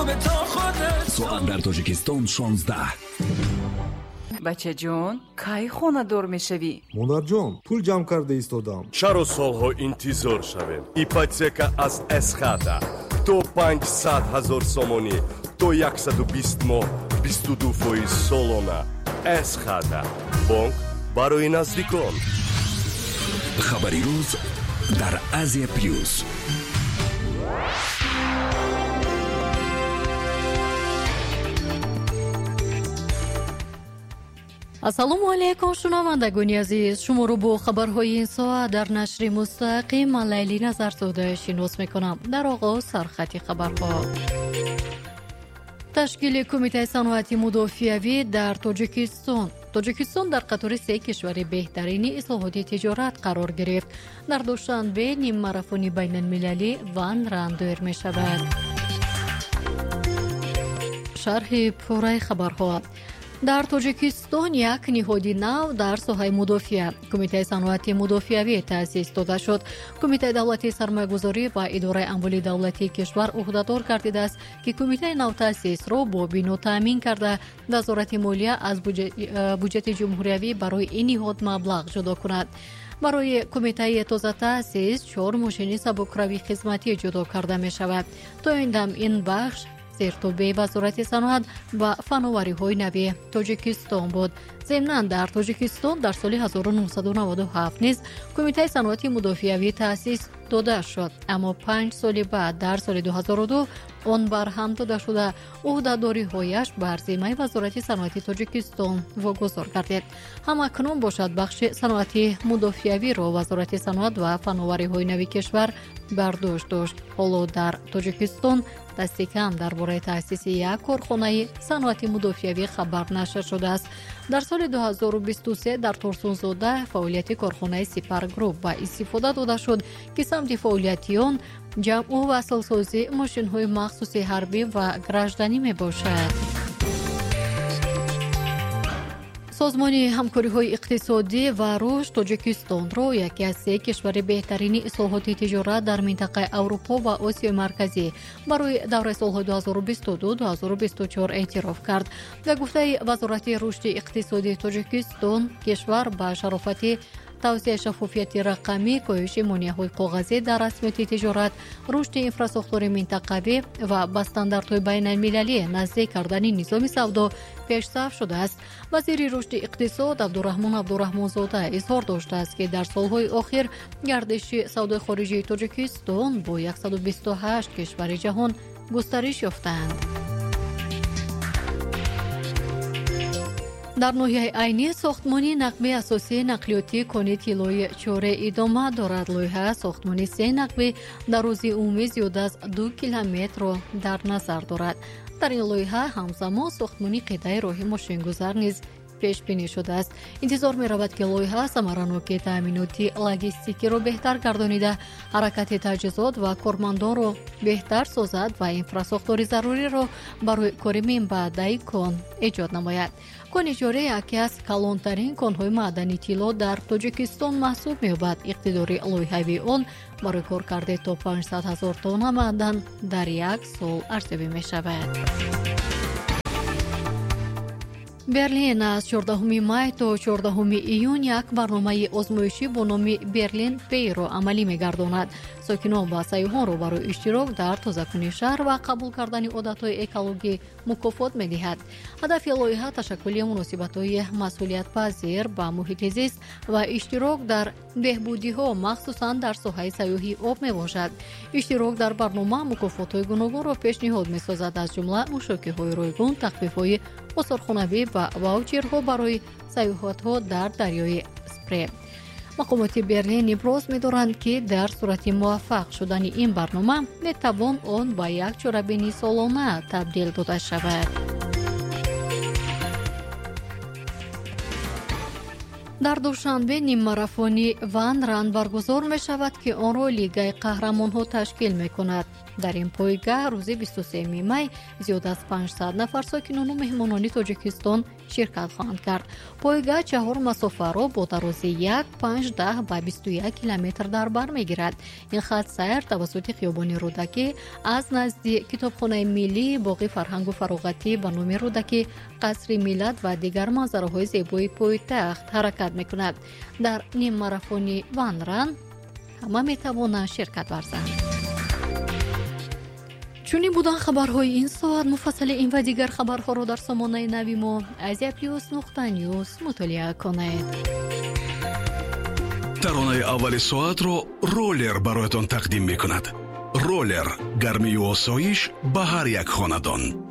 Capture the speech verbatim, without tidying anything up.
تا خودت. ساعت در تاجیکستان شانزده. بچه جون کی خونه دور میشوی؟ مادر جان پول جمع کرده ایستادم. چرا سالها انتظار شویم؟ ایپотека از اسخادا تو پانصد هزار сомонӣ то صد و بیست ماه بیست و دو фоиз солона. اسخادا бонк барои наздикон. خبری روز در آزیا پلیوس. ассалому алайкум шунавандагони азиз, шуморо бо хабарҳои ин соат дар нашри мустақим ман Лайли Назарзода шинос мекунам. дар оғоз сархати хабарҳо. ташкили кумитаи саноати мудофиавӣ дар Тоҷикистон. Тоҷикистон дар қатори се кишвари беҳтарини ислоҳоти тиҷорат қарор гирифт. дар душанбе ниммарафони байналмилалӣ ван рамдӯр мешавад. шарҳи пурраи хабарҳо. дар Тоҷикистон як ниҳоди нав дар соҳаи мудофиа кумитаи саноати мудофиавӣ таъсис дода шуд. кумитаи давлатии сармоягузорӣ ба идораи амволи давлатии кишвар уҳдадор гардидааст, ки кумитаи навтаъсисро бо бино таъмин карда назорати молия аз буҷети ҷумҳуриявӣ барои ин ниҳод маблағ ҷудо кунад. барои кумитаи тозатаъсис чор мошини сабукравии хизматӣ ҷудо карда мешавад. то ин дам ин бахш зертоби вазорати саноат ва фановариҳои нави Тоҷикистон буд. земнан дар Тоҷикистон дар соли ҳазору нуҳсаду наводу ҳафт низ кумитаи саноати мудофиавӣ таъсис дода шуд, аммо панҷ соли баъд дар соли ду ҳазору ду он барҳам дода шуда уҳдадориҳояш бар зиммаи вазорати саноати Тоҷикистон вогузор гардид. ҳамакнун бошад бахши саноати мудофиавиро вазорати саноат ва фановариҳои нави кишвар бар дӯш дошт. ҳоло дар Тоҷикистон дасти кам дар бораи таъсиси як корхонаи саноати мудофиавӣ хабар нашр шудааст. дар соли ду ҳазору бисту се дар Турсунзода фаъолияти корхонаи Сипар Груп ба истифода дода шуд, ки самти фаъолияти он ҷамъу васлсозӣ мошинҳои махсуси ҳарбӣ ва гражданӣ мебошад. созмони ҳамкориҳои иқтисодӣ ва рушд Тоҷикистонро яке аз се кишвари беҳтарини ислоҳоти тиҷорат дар минтақаи Аврупо ва Осиёи марказӣ барои давраи солҳои ду ҳазору бисту ду - ду ҳазору бисту чор эътироф кард. ба гуфтаи Вазорати рушди иқтисодии Тоҷикистон, кишвар ба шарофати тавсеяи шаффофияти рақамӣ, коҳиши монеаҳои коғазӣ дар расмияти тиҷорат, рушди инфраструктураи минтақавӣ ва ба стандартҳои байналмилалӣ наздик кардани низоми савдо пешсаф шудааст. вазири рушди иқтисод Абдураҳмон Абдураҳмонзода изҳор доштааст, ки дар солҳои охир гардиши савдои хориҷии Тоҷикистон бо яксаду бисту ҳашт кишвари ҷаҳон густариш ёфтаанд. дар ноҳияи айнӣ сохтмони нақби асосии нақлиёти кони тиллои чоре идома дорад. лоиҳа сохтмони се нақби дар рӯзи умумӣ зиёда аз ду километрро дар назар дорад. дар ин лоиҳа ҳамзамон сохтмони қидаи роҳи мошингузар низ пешбинӣ шудааст. интизор меравад, ки лоиҳа самараноки таъминоти логистикиро беҳтар гардонида, ҳаракати таҷҳизот ва кормандонро беҳтар созад ва инфрасохтори заруриро барои кори минбаъдаи кон эҷод намояд. кони ҷорӣ яке аз калонтарин конҳои маъдани тилло дар Тоҷикистон маҳсуб меёбад. иқтидори лоиҳавии он барои кор карда то панҷсад ҳазор тонна маъдан дар як сол арзёбӣ мешавад. берлин аз чордаҳуми май то чордаҳуми июн як барномаи озмоишӣ бо номи Берлин Пейро амалӣ мегардонад. сокинон ва сайёҳонро барои иштирок дар тозакунии шаҳр ва қабул кардани одатҳои экологӣ мукофот медиҳад. ҳадафи лоиҳа ташаккули муносибатҳои масъулиятпазир ба муҳити зист ва иштирок дар беҳбудиҳо, махсусан дар соҳаи сайёҳии об мебошад. иштирок дар барнома мукофотҳои гуногунро пешниҳод месозад, аз ҷумла мушокиҳои ройгун, тахфифҳои осорхонавӣ ва ваучерҳо барои сайёҳатҳо дар дарёи Спре. мақомоти Берлин иброз медоранд, ки дар сурати муваффақ шудани ин барнома метавон он ба як чорабини солона табдил дода шавад. در دوشنبه نیم ماراتونی وان ران برگزار می شود که آن را لیگای قهرمان‌ها تشکیل می کند. در این پایگاه روز بیست و سوم می زیاد از پانصد نفر ساکنان و مهمانان تاجیکستان شرکت خواهند کرد. پایگاه چهار مسافه را با درازی یک پنج ده و بیست و یک کیلومتر در بر می گیرد. این خط سیر توسط خیابان رودکی از نزدیک کتابخانه ملی، باغ فرهنگ و فراغتی به نام رودکی، قصر میلاد و دیگر منظره‌های زیبای پایتخت حرکت می کند. در نیم ماراتونی وان ران همه می توانند شرکت ورزند. چونی بودن خبرهای این ساعت. مفصل این و دیگر خبرها را در سامانه نوی ما ازیا پلیوس نقطه نیوز مطالعه کنید. ترانه اول ساعت را رولر برایتان تقدیم می کند. رولر، گرمی و آسایش به هر یک خاندان.